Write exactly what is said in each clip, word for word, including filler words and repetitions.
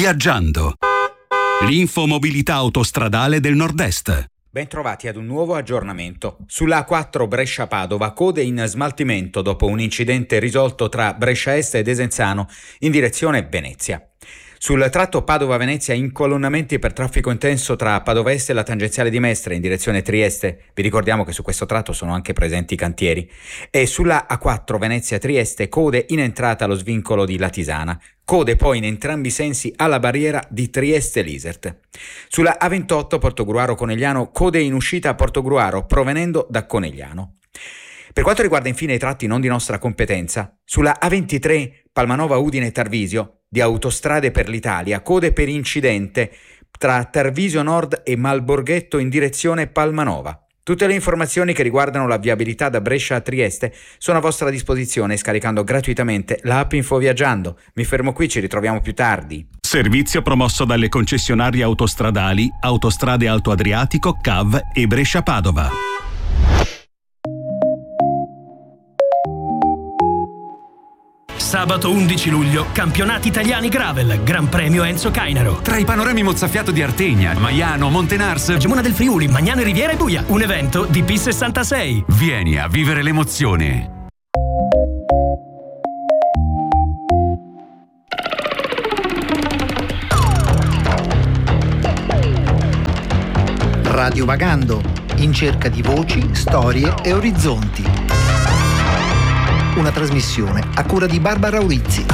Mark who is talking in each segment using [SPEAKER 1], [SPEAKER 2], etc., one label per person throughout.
[SPEAKER 1] Viaggiando. L'infomobilità autostradale del Nord-Est.
[SPEAKER 2] Bentrovati ad un nuovo aggiornamento. Sulla A quattro Brescia-Padova, code in smaltimento dopo un incidente risolto tra Brescia Est e Desenzano in direzione Venezia. Sul tratto Padova-Venezia, incolonnamenti per traffico intenso tra Padova Est e la tangenziale di Mestre in direzione Trieste. Vi ricordiamo che su questo tratto sono anche presenti cantieri. E sulla A quattro Venezia-Trieste, code in entrata allo svincolo di Latisana. Code poi in entrambi i sensi alla barriera di Trieste-Lisert. Sulla A ventotto Portogruaro-Conegliano, code in uscita a Portogruaro provenendo da Conegliano. Per quanto riguarda infine i tratti non di nostra competenza, sulla A ventitré Palmanova-Udine-Tarvisio, di Autostrade per l'Italia, code per incidente tra Tarvisio Nord e Malborghetto in direzione Palmanova. Tutte le informazioni che riguardano la viabilità da Brescia a Trieste sono a vostra disposizione scaricando gratuitamente l'app InfoViaggiando. Mi fermo qui, ci ritroviamo più tardi.
[SPEAKER 1] Servizio promosso dalle concessionarie autostradali Autostrade Alto Adriatico, C A V e Brescia-Padova.
[SPEAKER 3] Sabato undici luglio, campionati italiani Gravel, Gran Premio Enzo Cainaro.
[SPEAKER 4] Tra i panorami mozzafiato di Artegna, Maiano, Montenars,
[SPEAKER 3] Gemona del Friuli, Magnano e Riviera e Buia. Un evento di P sessantasei.
[SPEAKER 4] Vieni a vivere l'emozione.
[SPEAKER 5] Radiovagando, in cerca di voci, storie e orizzonti. Una trasmissione a cura di Barbara Urizzi.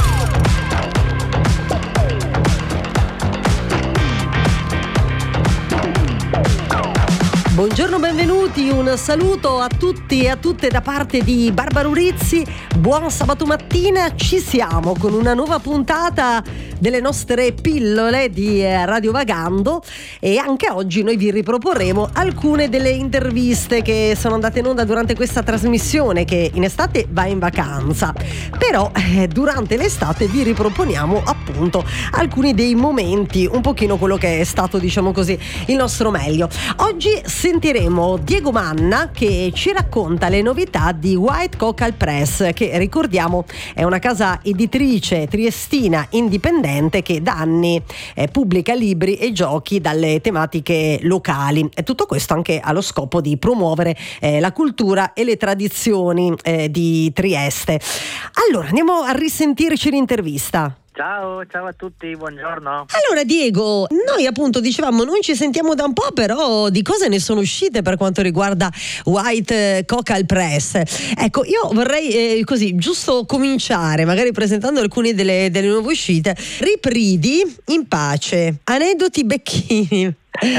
[SPEAKER 6] Buongiorno, benvenuti, un saluto a tutti e a tutte da parte di Barbara Urizzi. Buon sabato mattina, ci siamo con una nuova puntata delle nostre pillole di Radiovagando e anche oggi noi vi riproporremo alcune delle interviste che sono andate in onda durante questa trasmissione che in estate va in vacanza, però eh, durante l'estate vi riproponiamo appunto alcuni dei momenti, un pochino quello che è stato, diciamo così, il nostro meglio. Oggi sentiremo Diego Manna che ci racconta le novità di White Cocal Press, che ricordiamo è una casa editrice triestina indipendente che da anni eh, pubblica libri e giochi dalle tematiche locali, e tutto questo anche allo scopo di promuovere eh, la cultura e le tradizioni eh, di Trieste. Allora andiamo a risentirci l'intervista.
[SPEAKER 7] Ciao, ciao a tutti, buongiorno.
[SPEAKER 6] Allora Diego, noi appunto dicevamo non ci sentiamo da un po', però di cose ne sono uscite per quanto riguarda White Cocal Press. Ecco, io vorrei eh, così giusto cominciare magari presentando alcune delle, delle nuove uscite. Ripridi in pace, aneddoti becchini.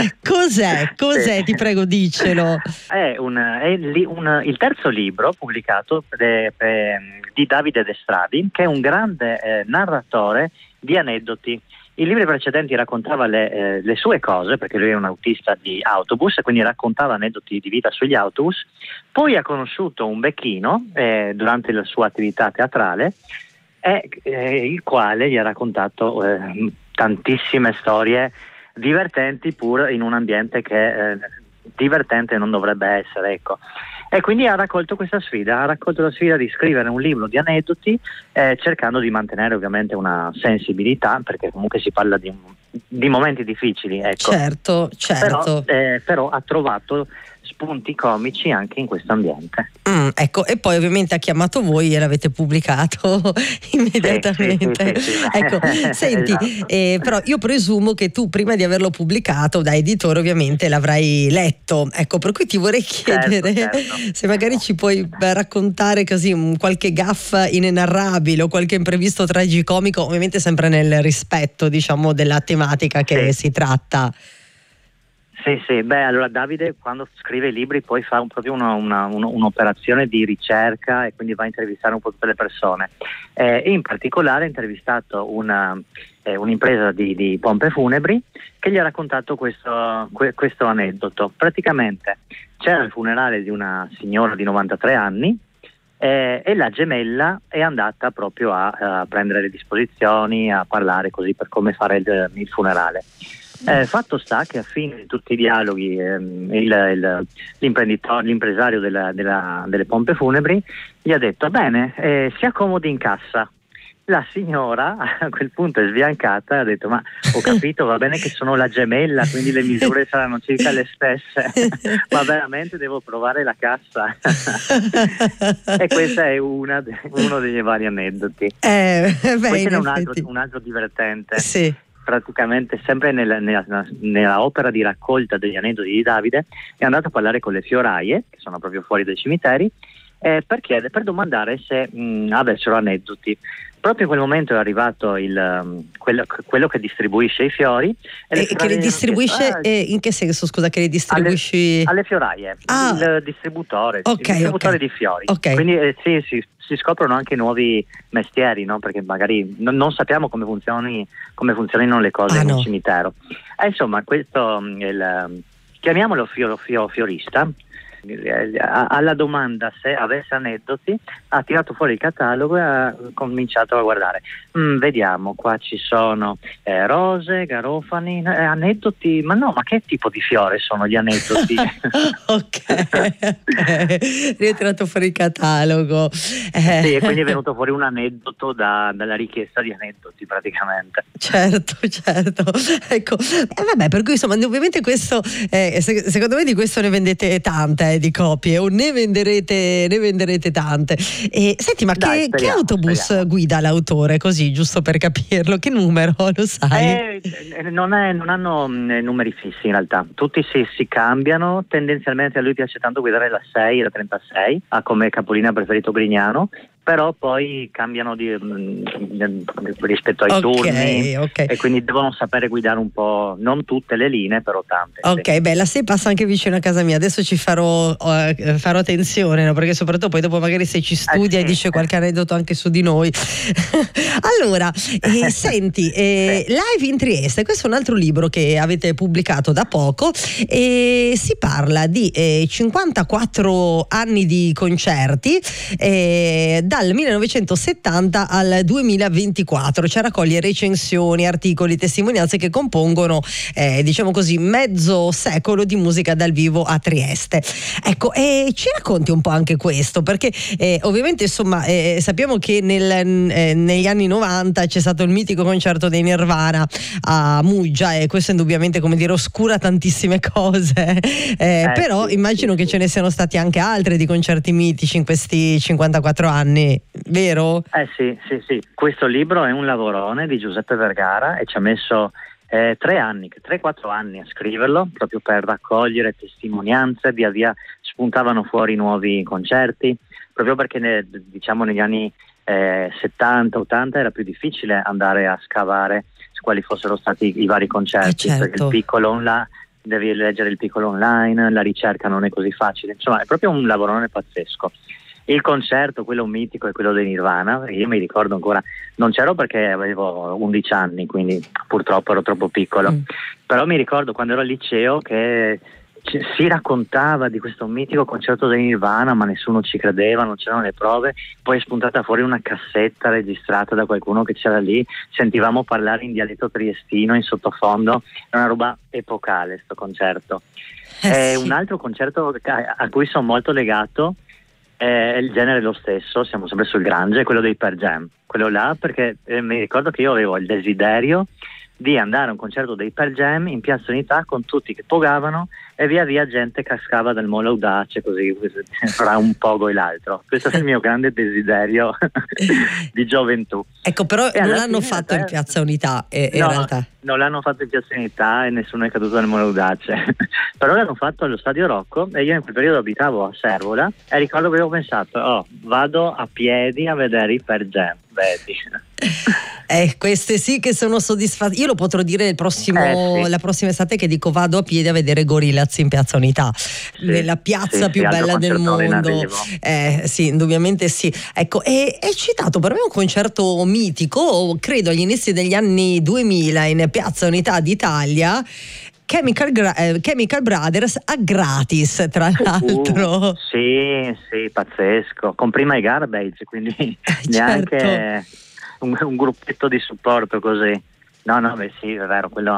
[SPEAKER 6] Cos'è? Cos'è? Sì. Ti prego, dicelo.
[SPEAKER 7] È, un, è li, un, il terzo libro pubblicato de, de, di Davide Destradi, che è un grande eh, narratore di aneddoti. I libri precedenti raccontava le, eh, le sue cose, perché lui è un autista di autobus e quindi raccontava aneddoti di vita sugli autobus. Poi ha conosciuto un becchino eh, durante la sua attività teatrale, e, eh, il quale gli ha raccontato eh, tantissime storie divertenti, pur in un ambiente che eh, divertente non dovrebbe essere, ecco. E quindi ha raccolto questa sfida, ha raccolto la sfida di scrivere un libro di aneddoti, eh, cercando di mantenere ovviamente una sensibilità, perché comunque si parla di, di momenti difficili, ecco.
[SPEAKER 6] Certo, certo.
[SPEAKER 7] Però, eh, però ha trovato spunti comici anche in questo ambiente.
[SPEAKER 6] Mm, ecco, e poi ovviamente ha chiamato voi e l'avete pubblicato immediatamente.
[SPEAKER 7] Sì, sì, sì, sì.
[SPEAKER 6] Ecco, senti,
[SPEAKER 7] Esatto.
[SPEAKER 6] eh, però io presumo che tu prima di averlo pubblicato da editore ovviamente l'avrai letto, ecco, per cui ti vorrei chiedere
[SPEAKER 7] certo, certo.
[SPEAKER 6] se magari ci puoi raccontare così un qualche gaffa inenarrabile o qualche imprevisto tragicomico, ovviamente sempre nel rispetto, diciamo, della tematica che
[SPEAKER 7] sì.
[SPEAKER 6] si tratta.
[SPEAKER 7] Sì, sì, beh, allora Davide quando scrive i libri poi fa un, proprio una, una, un, un'operazione di ricerca e quindi va a intervistare un po' tutte le persone. Eh, e in particolare ha intervistato una, eh, un'impresa di, di pompe funebri che gli ha raccontato questo, que, questo aneddoto. Praticamente c'era il funerale di una signora di novantatré anni eh, e la gemella è andata proprio a, a prendere le disposizioni, a parlare così per come fare il, il funerale. Eh, fatto sta che a fine di tutti i dialoghi ehm, il, il, l'imprenditore, l'impresario della, della, delle pompe funebri gli ha detto: bene, eh, si accomodi in cassa. La signora a quel punto è sbiancata e ha detto: ma ho capito, va bene che sono la gemella, quindi le misure saranno circa le stesse, ma veramente devo provare la cassa. E questo è una, uno dei vari aneddoti.
[SPEAKER 6] Eh, beh,
[SPEAKER 7] questo è un altro, un altro divertente.
[SPEAKER 6] Sì.
[SPEAKER 7] Praticamente sempre nella, nella, nella opera di raccolta degli aneddoti di Davide è andato a parlare con le fioraie, che sono proprio fuori dai cimiteri, eh, per chiedere, per domandare se mh, avessero aneddoti. Proprio in quel momento è arrivato il, um, quello, quello che distribuisce i fiori. E,
[SPEAKER 6] e che li distribuisce chiesto, ah, eh, in che senso, scusa, che li distribuisci?
[SPEAKER 7] Alle, alle fioraie, ah, il distributore,
[SPEAKER 6] okay,
[SPEAKER 7] il distributore
[SPEAKER 6] okay.
[SPEAKER 7] di fiori.
[SPEAKER 6] Okay.
[SPEAKER 7] Quindi eh, sì, sì, si scoprono anche nuovi mestieri, no? Perché magari non, non sappiamo come funzioni, come funzionino le cose
[SPEAKER 6] ah,
[SPEAKER 7] in
[SPEAKER 6] no.
[SPEAKER 7] un cimitero. Eh, insomma, questo il, chiamiamolo fio, fio, fiorista. Alla domanda se avesse aneddoti ha tirato fuori il catalogo e ha cominciato a guardare. mm, vediamo, qua ci sono eh, rose, garofani, eh, aneddoti, ma no, ma che tipo di fiore sono gli aneddoti?
[SPEAKER 6] Ok, lui ha tirato fuori il catalogo,
[SPEAKER 7] eh. Sì, e quindi è venuto fuori un aneddoto da, dalla richiesta di aneddoti praticamente.
[SPEAKER 6] Certo, certo, ecco, eh, vabbè, per cui insomma ovviamente questo eh, se, secondo me di questo ne vendete tante di copie o ne venderete ne venderete tante. E senti, ma Dai, che, speriamo, che autobus speriamo. guida l'autore, così giusto per capirlo, che numero lo sai?
[SPEAKER 7] Eh, non, è, non hanno numeri fissi in realtà, tutti si, si cambiano. Tendenzialmente a lui piace tanto guidare la sei e la trentasei, ha come capolina preferito Grignano, però poi cambiano di, mh, rispetto ai
[SPEAKER 6] okay,
[SPEAKER 7] turni
[SPEAKER 6] okay.
[SPEAKER 7] E quindi devono sapere guidare un po', non tutte le linee, però tante.
[SPEAKER 6] Ok,
[SPEAKER 7] sì.
[SPEAKER 6] Beh, la sei passa anche vicino a casa mia, adesso ci farò, uh, farò attenzione, no? Perché soprattutto poi dopo magari se ci studia eh sì. e dice qualche aneddoto anche su di noi. Allora, eh, senti, eh, sì. Live in Trieste, questo è un altro libro che avete pubblicato da poco e si parla di eh, cinquantaquattro anni di concerti eh, dal millenovecentosettanta al duemilaventiquattro, cioè raccoglie recensioni, articoli, testimonianze che compongono eh, diciamo così mezzo secolo di musica dal vivo a Trieste. Ecco, e ci racconti un po' anche questo, perché eh, ovviamente insomma eh, sappiamo che nel, eh, negli anni novanta c'è stato il mitico concerto dei Nirvana a Muggia e questo indubbiamente, come dire, oscura tantissime cose, eh, eh, però sì, immagino sì, che sì. ce ne siano stati anche altri di concerti mitici in questi cinquantaquattro anni, vero?
[SPEAKER 7] Eh sì, sì, sì. Questo libro è un lavorone di Giuseppe Vergara e ci ha messo eh, tre anni, tre quattro anni a scriverlo, proprio per raccogliere testimonianze. Via via spuntavano fuori nuovi concerti, proprio perché ne, diciamo negli anni eh, settanta ottanta era più difficile andare a scavare su quali fossero stati i vari concerti,
[SPEAKER 6] eh certo.
[SPEAKER 7] perché il piccolo online, devi leggere il piccolo online, la ricerca non è così facile, insomma è proprio un lavorone pazzesco. Il concerto, quello mitico, è quello dei Nirvana. Io mi ricordo ancora, non c'ero perché avevo undici anni, quindi purtroppo ero troppo piccolo. Mm. Però mi ricordo quando ero al liceo che si raccontava di questo mitico concerto dei Nirvana, ma nessuno ci credeva, non c'erano le prove. Poi è spuntata fuori una cassetta registrata da qualcuno che c'era lì, sentivamo parlare in dialetto triestino in sottofondo. È una roba epocale sto concerto.
[SPEAKER 6] Eh,
[SPEAKER 7] è
[SPEAKER 6] sì.
[SPEAKER 7] un altro concerto a cui sono molto legato. È il genere lo stesso, siamo sempre sul grunge, quello dei Pearl Jam, quello là, perché eh, mi ricordo che io avevo il desiderio di andare a un concerto dei Pearl Jam in Piazza Unità con tutti che pogavano e via via gente cascava dal Molo Audace, così fra un pogo e l'altro. Questo è il mio grande desiderio di gioventù.
[SPEAKER 6] Ecco, però
[SPEAKER 7] e
[SPEAKER 6] non l'hanno fatto in Piazza Unità eh, in
[SPEAKER 7] no,
[SPEAKER 6] realtà.
[SPEAKER 7] Non l'hanno fatto in Piazza Unità e nessuno è caduto nel Molo Audace. Però l'hanno fatto allo Stadio Rocco e io in quel periodo abitavo a Servola e ricordo che avevo pensato, oh, vado a piedi a vedere i Pearl Jam, vedi.
[SPEAKER 6] Eh, queste sì che sono soddisfatte. Io lo potrò dire il prossimo, eh, sì. la prossima estate che dico vado a piedi a vedere Gorillaz in Piazza Unità, sì, nella piazza
[SPEAKER 7] sì,
[SPEAKER 6] più
[SPEAKER 7] sì,
[SPEAKER 6] bella del mondo. Eh, sì, indubbiamente sì. Ecco, e è citato per me un concerto mitico, credo agli inizi degli anni duemila in Piazza Unità d'Italia. Chemical, Gra- eh, Chemical Brothers a gratis, tra l'altro.
[SPEAKER 7] Uh, sì, sì, pazzesco. Con prima i Garbage, quindi eh, neanche
[SPEAKER 6] certo.
[SPEAKER 7] un, un gruppetto di supporto così. No, no, beh sì, è vero, quello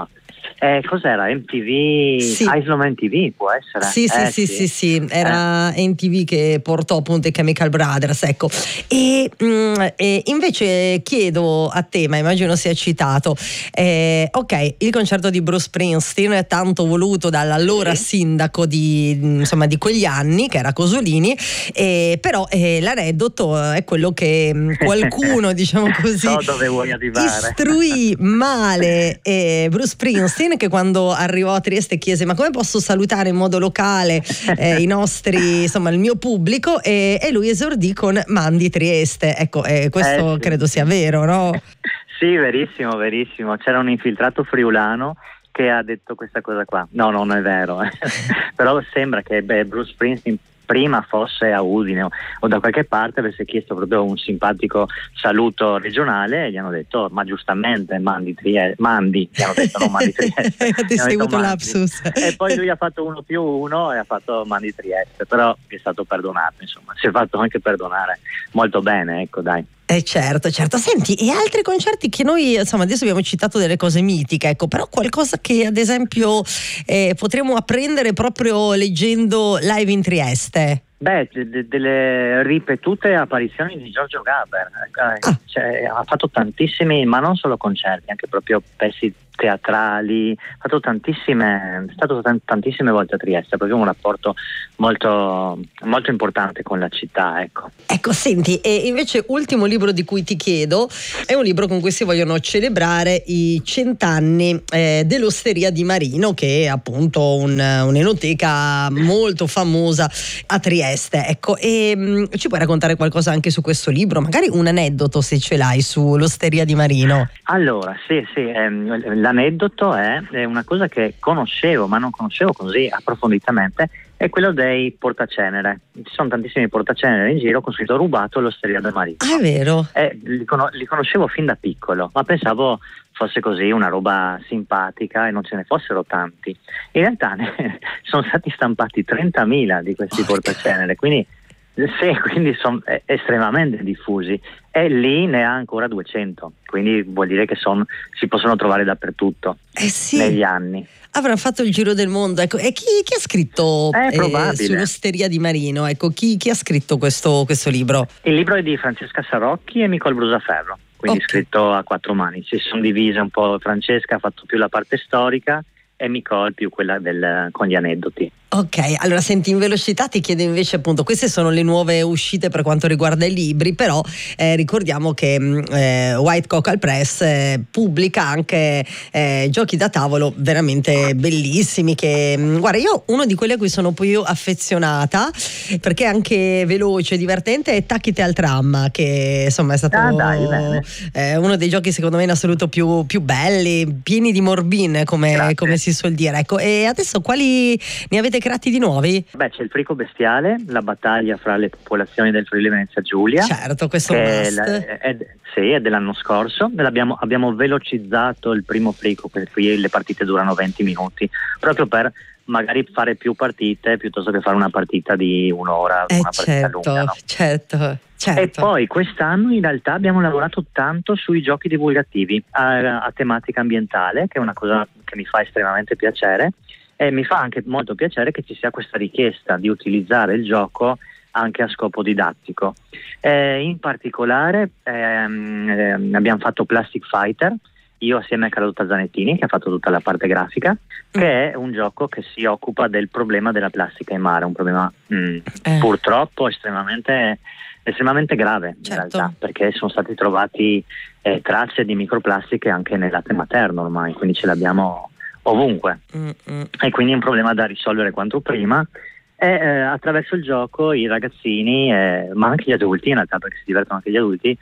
[SPEAKER 7] Eh, cos'era? M T V?
[SPEAKER 6] Sì.
[SPEAKER 7] Island M T V può essere?
[SPEAKER 6] Sì, sì,
[SPEAKER 7] eh,
[SPEAKER 6] sì,
[SPEAKER 7] sì,
[SPEAKER 6] sì, sì, era
[SPEAKER 7] eh.
[SPEAKER 6] M T V che portò appunto i Chemical Brothers, ecco. E, mh, e invece chiedo a te, ma immagino sia citato, eh, ok, il concerto di Bruce Springsteen è tanto voluto dall'allora
[SPEAKER 7] Sì.
[SPEAKER 6] sindaco di, insomma, di quegli anni, che era Cosolini, eh, però eh, l'aneddoto è quello che mh, qualcuno, diciamo così,
[SPEAKER 7] So dove vuoi arrivare.
[SPEAKER 6] istruì male eh, Bruce Springsteen, che quando arrivò a Trieste chiese: ma come posso salutare in modo locale eh, i nostri, insomma, il mio pubblico, e, e lui esordì con Mandi Trieste. Ecco, eh, questo
[SPEAKER 7] Eh, sì.
[SPEAKER 6] credo sia vero, no?
[SPEAKER 7] Sì, verissimo, verissimo. C'era un infiltrato friulano che ha detto questa cosa qua. No, non è vero. Però sembra che beh, Bruce Springsteen prima fosse a Udine o, o da qualche parte avesse chiesto proprio un simpatico saluto regionale e gli hanno detto, ma giustamente Mandi Trieste, Mandi, gli hanno detto non Mandi Trieste.
[SPEAKER 6] Ti sei avuto lapsus.
[SPEAKER 7] E poi lui ha fatto uno più uno e ha fatto Mandi Trieste, però è stato perdonato, insomma, si è fatto anche perdonare molto bene, ecco, dai.
[SPEAKER 6] Eh certo, certo. Senti, e altri concerti che noi, insomma, adesso abbiamo citato delle cose mitiche, ecco, però qualcosa che ad esempio eh, potremo apprendere proprio leggendo Live in Trieste?
[SPEAKER 7] Beh, de- de- delle ripetute apparizioni di Giorgio Gaber, eh,
[SPEAKER 6] Ah.
[SPEAKER 7] cioè, ha fatto tantissimi, ma non solo concerti, anche proprio pezzi teatrali, ha fatto tantissime, è stato tant- tantissime volte a Trieste, proprio un rapporto molto, molto importante con la città, ecco.
[SPEAKER 6] Ecco, senti, e invece ultimo libro di cui ti chiedo è un libro con cui si vogliono celebrare i cent'anni eh, dell'Osteria di Marino, che è appunto un, un'enoteca molto famosa a Trieste. Ecco, e mh, ci puoi raccontare qualcosa anche su questo libro? Magari un aneddoto, se ce l'hai, sull'Osteria di Marino.
[SPEAKER 7] Allora, sì, sì, ehm, l'aneddoto è, è una cosa che conoscevo, ma non conoscevo così approfonditamente, è quello dei portacenere. Ci sono tantissimi portacenere in giro con scritto rubato all'Osteria del Marino.
[SPEAKER 6] Ah, è vero?
[SPEAKER 7] Eh, li, con- li conoscevo fin da piccolo, ma pensavo fosse così una roba simpatica e non ce ne fossero tanti. In realtà ne sono stati stampati trentamila di questi portacenere, quindi sì, quindi sono estremamente diffusi, e lì ne ha ancora duecento, quindi vuol dire che son, si possono trovare dappertutto
[SPEAKER 6] Eh sì.
[SPEAKER 7] negli anni.
[SPEAKER 6] Avrà fatto il giro del mondo. Ecco, e chi, chi ha scritto
[SPEAKER 7] È probabile.
[SPEAKER 6] sull'Osteria di Marino? Ecco, chi, chi ha scritto questo, questo libro?
[SPEAKER 7] Il libro è di Francesca Sarocchi e Nicole Brusaferro, quindi
[SPEAKER 6] Ok.
[SPEAKER 7] scritto a quattro mani. Si sono divise un po', Francesca ha fatto più la parte storica e Nicole più quella del, con gli aneddoti.
[SPEAKER 6] Ok, allora senti, in velocità ti chiedo invece, appunto, queste sono le nuove uscite per quanto riguarda i libri, però eh, ricordiamo che eh, White Cockle Press eh, pubblica anche eh, giochi da tavolo veramente bellissimi che, mh, guarda, io uno di quelli a cui sono più affezionata, perché è anche veloce, divertente, è Tacchite al tram, che insomma è stato
[SPEAKER 7] Ah, dai, bene.
[SPEAKER 6] eh, uno dei giochi secondo me in assoluto più, più belli, pieni di morbin, come,
[SPEAKER 7] Grazie.
[SPEAKER 6] come si suol dire. Ecco, e adesso quali ne avete creati di nuovi?
[SPEAKER 7] Beh, c'è il Frico Bestiale, la battaglia fra le popolazioni del Friuli Venezia Giulia.
[SPEAKER 6] Certo, questo è un
[SPEAKER 7] che è,
[SPEAKER 6] must.
[SPEAKER 7] la- è- sì, è dell'anno scorso. L'abbiamo- abbiamo velocizzato il primo Frico, per cui le partite durano venti minuti, proprio per magari fare più partite piuttosto che fare una partita di un'ora,
[SPEAKER 6] Eh,
[SPEAKER 7] una partita
[SPEAKER 6] certo,
[SPEAKER 7] lunga, no?
[SPEAKER 6] certo, certo.
[SPEAKER 7] E poi quest'anno in realtà abbiamo lavorato tanto sui giochi divulgativi a, a tematica ambientale, che è una cosa che mi fa estremamente piacere, e mi fa anche molto piacere che ci sia questa richiesta di utilizzare il gioco anche a scopo didattico. Eh, in particolare ehm, ehm, abbiamo fatto Plastic Fighter, io assieme a Carlotta Zanettini, che ha fatto tutta la parte grafica, che è un gioco che si occupa del problema della plastica in mare, un problema mh,
[SPEAKER 6] Eh.
[SPEAKER 7] purtroppo estremamente, estremamente grave, in
[SPEAKER 6] Certo.
[SPEAKER 7] realtà, perché sono stati trovati eh, tracce di microplastiche anche nel latte materno ormai, quindi ce l'abbiamo ovunque,
[SPEAKER 6] Mm, mm.
[SPEAKER 7] e quindi è un problema da risolvere quanto prima. E eh, attraverso il gioco i ragazzini, eh, ma anche gli adulti in realtà, perché si divertono anche gli adulti,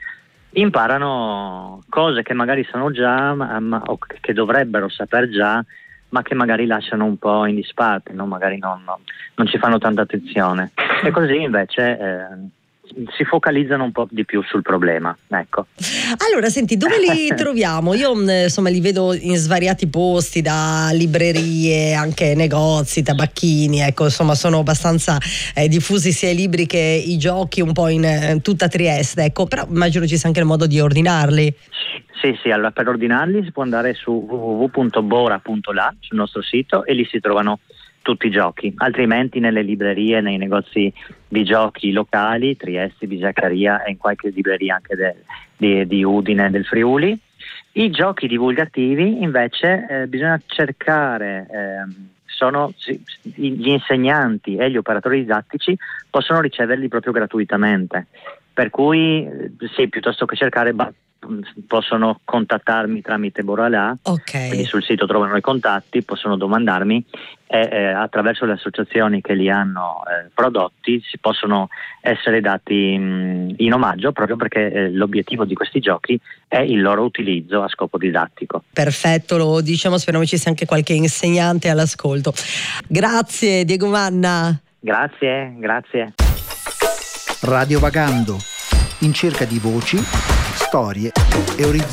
[SPEAKER 7] imparano cose che magari sanno già, ma, ma- o che dovrebbero saper già, ma che magari lasciano un po' in disparte, no? Magari non, non- non ci fanno tanta attenzione. E così invece eh, si focalizzano un po' di più sul problema, ecco.
[SPEAKER 6] Allora, senti, dove li troviamo? Io insomma li vedo in svariati posti, da librerie, anche negozi, tabacchini, ecco, insomma sono abbastanza eh, diffusi sia i libri che i giochi un po' in eh, tutta Trieste, ecco, però immagino ci sia anche il modo di ordinarli.
[SPEAKER 7] Sì, sì, allora per ordinarli si può andare su w w w punto bora punto l a sul nostro sito e lì si trovano tutti i giochi, altrimenti nelle librerie, nei negozi di giochi locali, Trieste, di Zaccaria e in qualche libreria anche de, di, di Udine, del Friuli. I giochi divulgativi invece eh, bisogna cercare, eh, sono sì, gli insegnanti e gli operatori didattici possono riceverli proprio gratuitamente, per cui sì, piuttosto che cercare possono contattarmi tramite Boralà,
[SPEAKER 6] okay.
[SPEAKER 7] Quindi sul sito trovano i contatti, possono domandarmi e eh, attraverso le associazioni che li hanno eh, prodotti si possono essere dati mh, in omaggio, proprio perché eh, l'obiettivo di questi giochi è il loro utilizzo a scopo didattico.
[SPEAKER 6] Perfetto, lo diciamo, speriamo ci sia anche qualche insegnante all'ascolto. Grazie Diego Manna.
[SPEAKER 7] Grazie, grazie.
[SPEAKER 5] Radio Vagando, in cerca di voci, storie e orizzonti.